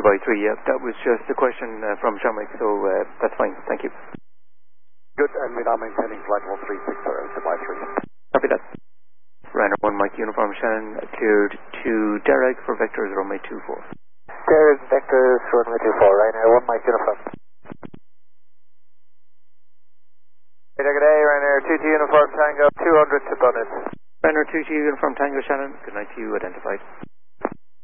by 3, yeah. That was just a question from Shamrock, so that's fine. Thank you. Good, and we're now maintaining flight 1360 by 3. Copy that. Ryanair 1 Mike Uniform Shannon, cleared to Derek for Vectors runway 24. Derek, Vectors runway 24, Ryanair 1 Mike Uniform. Good day, Ryanair 2T Uniform Tango, 200 to Bunnet. Ryanair 2T Uniform Tango Shannon, good night to you, identified.